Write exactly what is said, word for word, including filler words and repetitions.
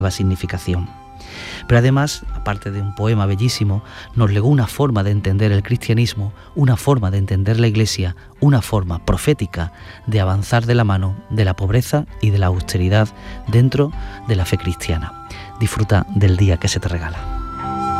significación. Pero además, aparte de un poema bellísimo, nos legó una forma de entender el cristianismo, una forma de entender la Iglesia, una forma profética de avanzar de la mano de la pobreza y de la austeridad dentro de la fe cristiana. Disfruta del día que se te regala.